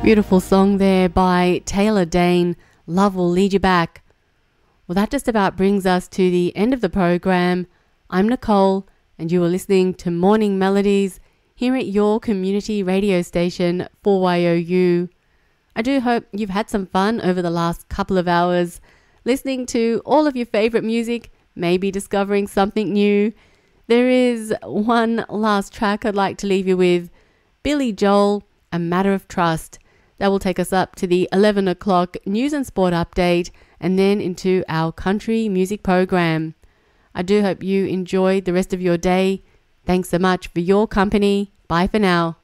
Beautiful song there by Taylor Dane, Love Will Lead You Back. Well, that just about brings us to the end of the program. I'm Nicole, and you are listening to Morning Melodies here at your community radio station 4YOU. I do hope you've had some fun over the last couple of hours listening to all of your favorite music, maybe discovering something new. There is one last track I'd like to leave you with, Billy Joel, A Matter of Trust. That will take us up to the 11 o'clock news and sport update and then into our country music program. I do hope you enjoyed the rest of your day. Thanks so much for your company. Bye for now.